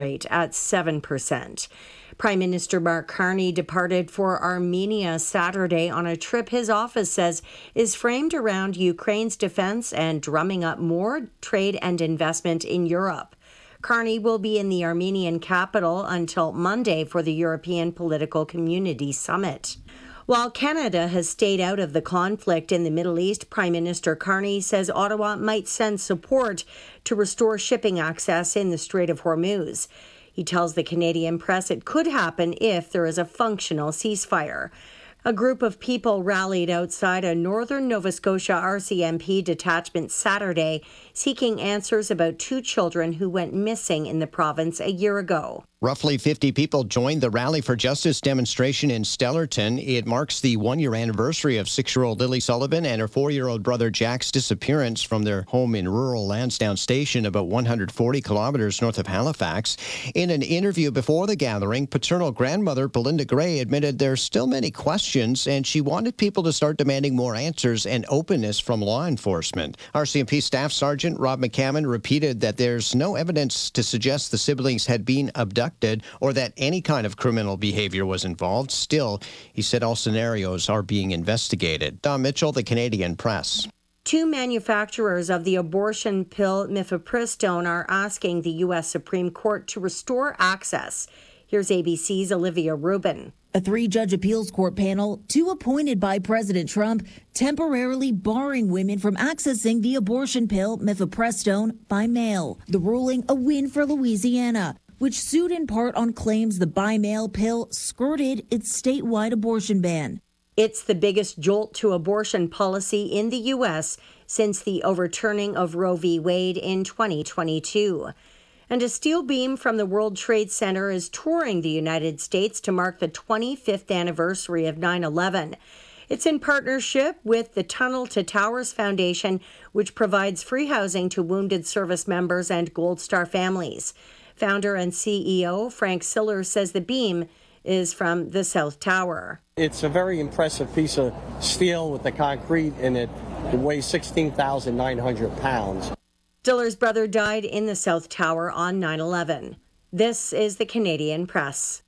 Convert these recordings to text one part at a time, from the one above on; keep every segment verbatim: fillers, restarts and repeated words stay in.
rate at seven percent. Prime Minister Mark Carney departed for Armenia Saturday on a trip his office says is framed around Ukraine's defense and drumming up more trade and investment in Europe. Carney will be in the Armenian capital until Monday for the European Political Community Summit. While Canada has stayed out of the conflict in the Middle East, Prime Minister Carney says Ottawa might send support to restore shipping access in the Strait of Hormuz. He tells the Canadian press it could happen if there is a functional ceasefire. A group of people rallied outside a northern Nova Scotia R C M P detachment Saturday, seeking answers about two children who went missing in the province a year ago. Roughly fifty people joined the Rally for Justice demonstration in Stellarton. It marks the one-year anniversary of six-year-old Lily Sullivan and her four-year-old brother Jack's disappearance from their home in rural Lansdowne Station, about one hundred forty kilometers north of Halifax. In an interview before the gathering, paternal grandmother Belinda Gray admitted there's still many questions, and she wanted people to start demanding more answers and openness from law enforcement. R C M P Staff Sergeant Rob McCammon repeated that there's no evidence to suggest the siblings had been abducted or that any kind of criminal behavior was involved. Still, he said all scenarios are being investigated. Don Mitchell, the Canadian Press. Two manufacturers of the abortion pill mifepristone are asking the U S Supreme Court to restore access. Here's A B C's Olivia Rubin. A three-judge appeals court panel, two appointed by President Trump, temporarily barring women from accessing the abortion pill mifepristone by mail. The ruling a win for Louisiana, which sued in part on claims the by-mail pill skirted its statewide abortion ban. It's the biggest jolt to abortion policy in the U S since the overturning of Roe v. Wade in twenty twenty-two. And a steel beam from the World Trade Center is touring the United States to mark the twenty-fifth anniversary of nine eleven. It's in partnership with the Tunnel to Towers Foundation, which provides free housing to wounded service members and Gold Star families. Founder and C E O Frank Siller says the beam is from the South Tower. It's a very impressive piece of steel with the concrete in it. It weighs sixteen thousand nine hundred pounds. Siller's brother died in the South Tower on nine eleven. This is the Canadian Press.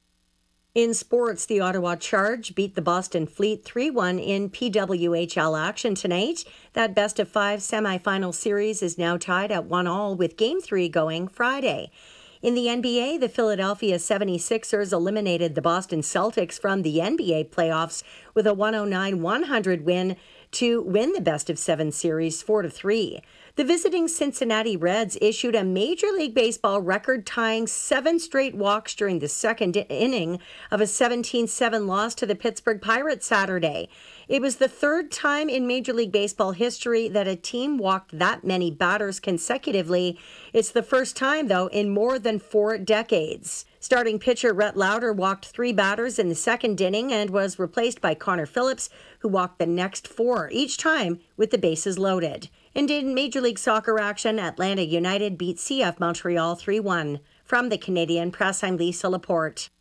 In sports, the Ottawa Charge beat the Boston Fleet three one in P W H L action tonight. That best-of-five semifinal series is now tied at one all with Game three going Friday. In the N B A, the Philadelphia seventy-sixers eliminated the Boston Celtics from the N B A playoffs with a one oh nine one hundred win to win the best-of-seven series four to three. The visiting Cincinnati Reds issued a Major League Baseball record-tying seven straight walks during the second inning of a seventeen seven loss to the Pittsburgh Pirates Saturday. It was the third time in Major League Baseball history that a team walked that many batters consecutively. It's the first time, though, in more than four decades. Starting pitcher Rhett Lauder walked three batters in the second inning and was replaced by Connor Phillips, who walked the next four, each time with the bases loaded. And in Major League Soccer action, Atlanta United beat C F Montreal three one. From the Canadian Press, I'm Lisa Laporte.